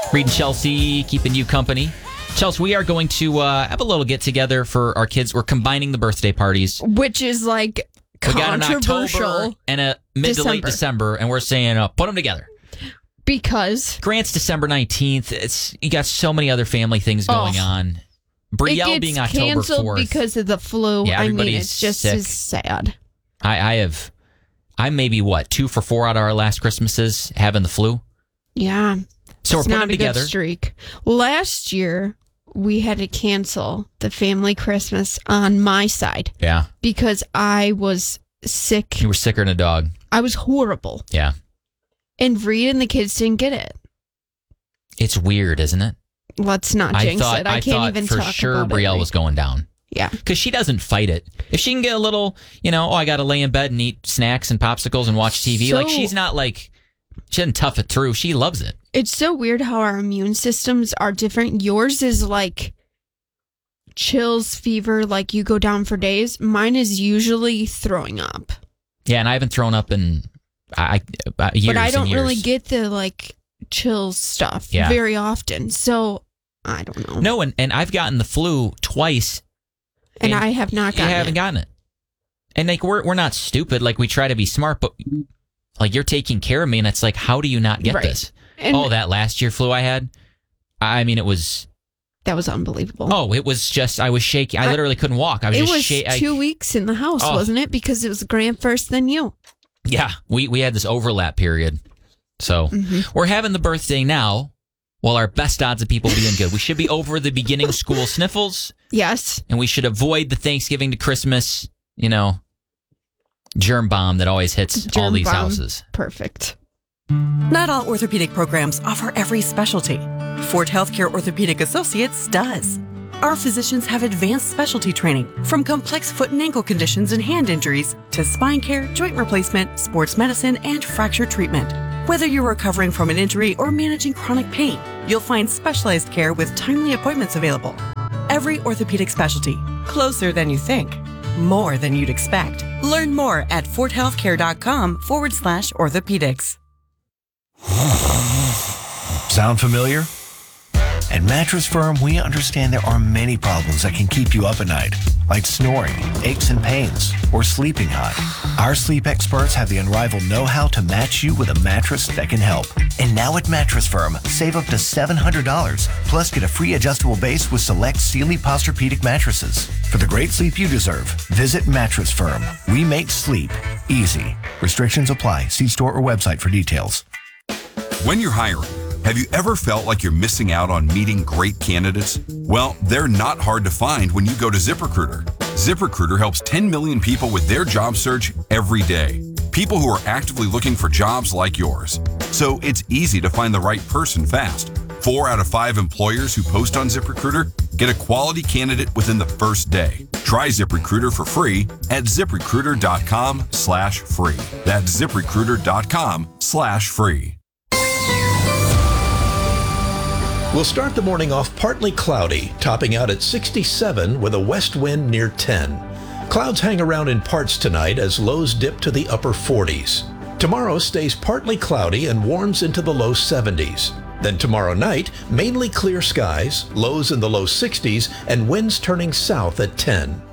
Reed and Chelsea keeping you company. Chelsea, we are going to have a little get-together for our kids. We're combining the birthday parties. Which is like controversial. We got an October and a mid to late December, and we're saying put them together. Because? Grant's December 19th. You got so many other family things going on. Brielle being October 4th. Because of the flu. Yeah, I mean, it's just as sad. I'm maybe 2 for 4 out of our last Christmases having the flu. Yeah. So we're putting them together. Good streak. Last year, we had to cancel the family Christmas on my side. Yeah. Because I was sick. You were sicker than a dog. I was horrible. Yeah. And Reed and the kids didn't get it. It's weird, isn't it? Let's not jinx it. I can't even talk about it. For sure Brielle was going down. Yeah. Because she doesn't fight it. If she can get a little, I got to lay in bed and eat snacks and popsicles and watch TV. She's not she doesn't tough it through. She loves it. It's so weird how our immune systems are different. Yours is like chills, fever, like you go down for days. Mine is usually throwing up. Yeah, and I haven't thrown up in years. But I don't really get the chills stuff very often. So I don't know. No, and I've gotten the flu twice. And I have not gotten it. You haven't gotten it. And we're not stupid. We try to be smart, but you're taking care of me, and it's how do you not get this? And that last year flu I had, I mean, that was unbelievable. Oh, it was just, I was shaking. I literally couldn't walk. I was just shaking. It was 2 weeks in the house, wasn't it? Because it was Grant first, then you. Yeah, we had this overlap period. So we're having the birthday now. Well, our best odds of people being good. We should be over the beginning of school sniffles. Yes. And we should avoid the Thanksgiving to Christmas, germ bomb that always hits all these houses. Perfect. Not all orthopedic programs offer every specialty. Ford Healthcare Orthopedic Associates does. Our physicians have advanced specialty training, from complex foot and ankle conditions and hand injuries to spine care, joint replacement, sports medicine, and fracture treatment. Whether you're recovering from an injury or managing chronic pain, you'll find specialized care with timely appointments available. Every orthopedic specialty, closer than you think, more than you'd expect. Learn more at fordhealthcare.com/orthopedics. Sound familiar? At Mattress Firm, we understand there are many problems that can keep you up at night, like snoring, aches and pains, or sleeping hot. Our sleep experts have the unrivaled know-how to match you with a mattress that can help. And now at Mattress Firm, save up to $700, plus get a free adjustable base with select Sealy Posturepedic mattresses. For the great sleep you deserve, visit Mattress Firm. We make sleep easy. Restrictions apply. See store or website for details. When you're hiring, have you ever felt like you're missing out on meeting great candidates? Well, they're not hard to find when you go to ZipRecruiter. ZipRecruiter helps 10 million people with their job search every day. People who are actively looking for jobs like yours. So it's easy to find the right person fast. 4 out of 5 employers who post on ZipRecruiter get a quality candidate within the first day. Try ZipRecruiter for free at ZipRecruiter.com/free. That's ZipRecruiter.com/free. We'll start the morning off partly cloudy, topping out at 67 with a west wind near 10. Clouds hang around in parts tonight as lows dip to the upper 40s. Tomorrow stays partly cloudy and warms into the low 70s. Then tomorrow night, mainly clear skies, lows in the low 60s, and winds turning south at 10.